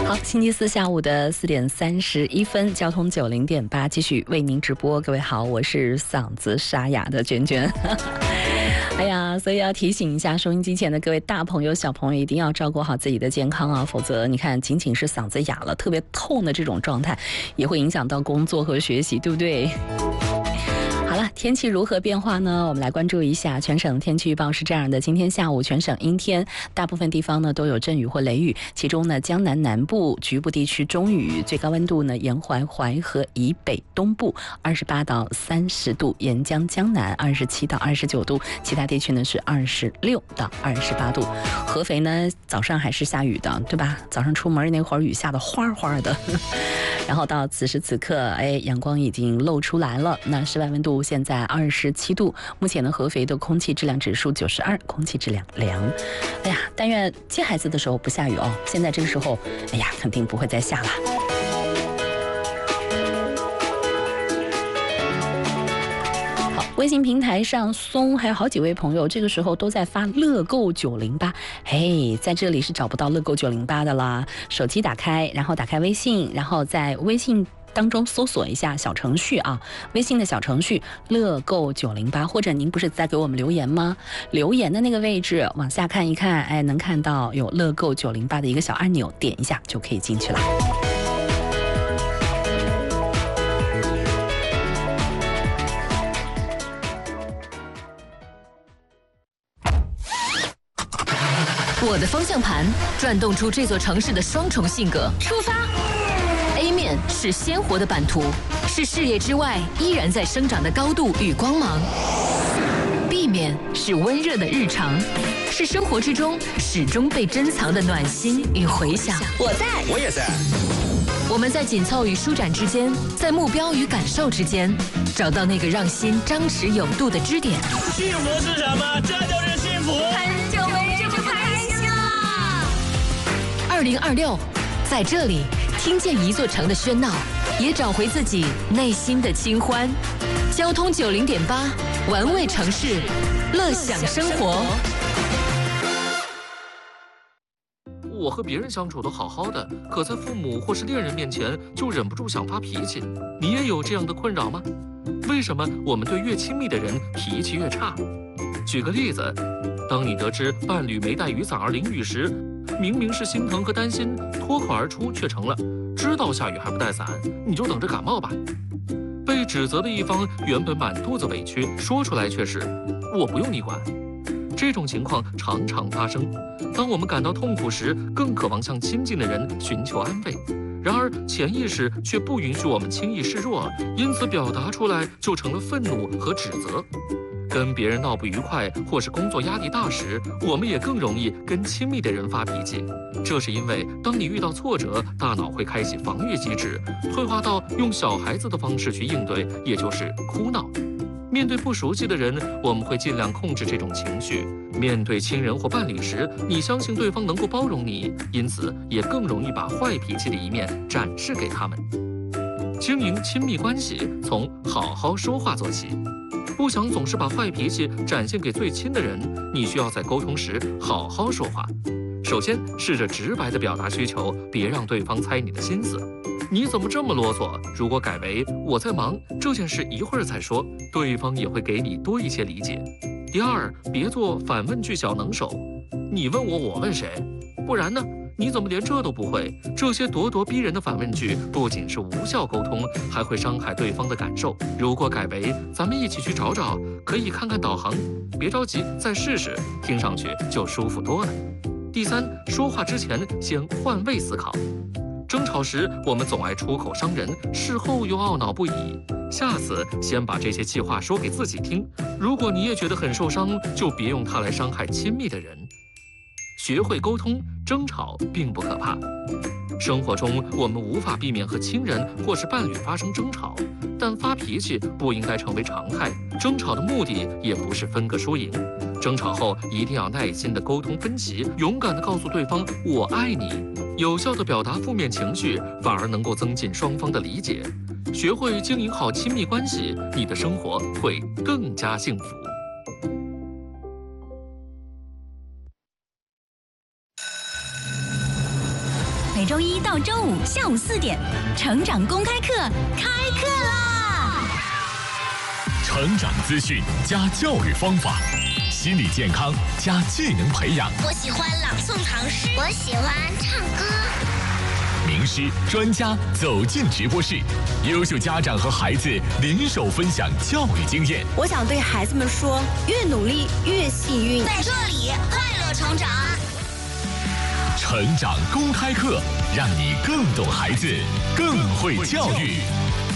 好，星期四下午的4点31分，交通90.8继续为您直播。各位好，我是嗓子沙哑的娟娟。哎呀，所以要提醒一下收音机前的各位大朋友、小朋友，一定要照顾好自己的健康啊，否则你看，仅仅是嗓子哑了，特别痛的这种状态，也会影响到工作和学习，对不对？好了，天气如何变化呢？我们来关注一下全省天气预报是这样的：今天下午全省阴天，大部分地方呢都有阵雨或雷雨，其中呢江南南部局部地区中雨，最高温度呢沿淮河以北东部28到30度，沿江江南27到29度，其他地区呢是26到28度。合肥呢早上还是下雨的，对吧？早上出门那会儿雨下的哗哗的，然后到此时此刻，阳光已经露出来了。那室外温度现在27度，目前呢合肥的空气质量指数92，空气质量良。哎呀，但愿接孩子的时候不下雨哦。现在这个时候，哎呀，肯定不会再下了。微信平台上，松还有好几位朋友，这个时候都在发乐购908。嘿，在这里是找不到乐购908的啦。手机打开，然后打开微信，然后在微信当中搜索一下小程序啊，微信的小程序乐购908，或者您不是在给我们留言吗？留言的那个位置往下看一看，能看到有乐购908的一个小按钮，点一下就可以进去了。 我的方向盘转动出这座城市的双重性格。出发 ！A 面是鲜活的版图，是视野之外依然在生长的高度与光芒。B 面是温热的日常，是生活之中始终被珍藏的暖心与回响。 我在， 我也在。 我们在紧凑与舒展之间，在目标与感受之间，找到那个让心张弛有度的支点。 幸福是什么？这就是幸福。 很久没这么开心了。2026，在这里听见一座城的喧闹，也找回自己内心的清欢。交通90.8，玩味城市，乐享生活。 我和别人相处都好好的，可在父母或是恋人面前就忍不住想发脾气。你也有这样的困扰吗？为什么我们对越亲密的人脾气越差？举个例子，当你得知伴侣没带雨伞而淋雨时，明明是心疼和担心，脱口而出却成了知道下雨还不带伞，你就等着感冒吧。被指责的一方原本满肚子委屈，说出来却是我不用你管。这种情况常常发生。当我们感到痛苦时，更渴望向亲近的人寻求安慰，然而潜意识却不允许我们轻易示弱，因此表达出来就成了愤怒和指责。跟别人闹不愉快或是工作压力大时，我们也更容易跟亲密的人发脾气。这是因为当你遇到挫折，大脑会开启防御机制，退化到用小孩子的方式去应对，也就是哭闹。面对不熟悉的人，我们会尽量控制这种情绪。面对亲人或伴侣时，你相信对方能够包容你，因此也更容易把坏脾气的一面展示给他们。经营亲密关系，从好好说话做起。不想总是把坏脾气展现给最亲的人，你需要在沟通时好好说话。首先，试着直白地表达需求，别让对方猜你的心思。你怎么这么啰嗦？如果改为我在忙，这件事一会儿再说，对方也会给你多一些理解。第二，别做反问句小能手，你问我，我问谁？不然呢？你怎么连这都不会？这些咄咄逼人的反问句不仅是无效沟通，还会伤害对方的感受。如果改为咱们一起去找找，可以看看导航，别着急，再试试，听上去就舒服多了。第三，说话之前先换位思考。争吵时，我们总爱出口伤人，事后又懊恼不已。下次先把这些气话说给自己听。如果你也觉得很受伤，就别用它来伤害亲密的人。学会沟通，争吵并不可怕。生活中，我们无法避免和亲人或是伴侣发生争吵，但发脾气不应该成为常态。争吵的目的也不是分个输赢。争吵后一定要耐心地沟通分歧，勇敢地告诉对方“我爱你”，有效地表达负面情绪，反而能够增进双方的理解。学会经营好亲密关系，你的生活会更加幸福。 每周一到周五下午4点，成长公开课开课啦！ 成长资讯加教育方法，心理健康加技能培养。 我喜欢朗诵唐诗，我喜欢唱歌。 名师专家走进直播室，优秀家长和孩子联手分享教育经验。 我想对孩子们说，越努力越幸运。 在这里快乐成长。 成长公开课，让你更懂孩子，更会教育。